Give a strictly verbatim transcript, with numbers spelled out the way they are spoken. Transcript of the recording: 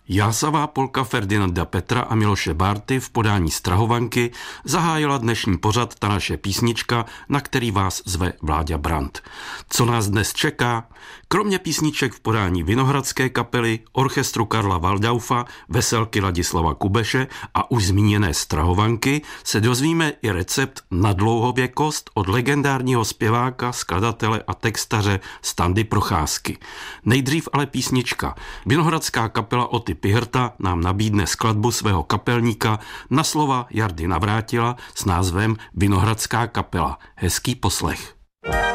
Jásavá polka Ferdinanda Petra a Miloše Bárty v podání Strahovanky zahájila dnešní pořad Ta naše písnička, na který vás zve Vláďa Brand. Co nás dnes čeká? Kromě písniček v podání Vinohradské kapely, orchestru Karla Waldaufa, veselky Ladislava Kubeše a už zmíněné Strahovanky se dozvíme i recept na dlouhověkost od legendárního zpěváka, skladatele a textaře Standy Procházky. Nejdřív ale písnička. Vinohradská kapela Oty Pihrta nám nabídne skladbu svého kapelníka na slova Jardy Navrátila s názvem Vinohradská kapela. Hezký poslech.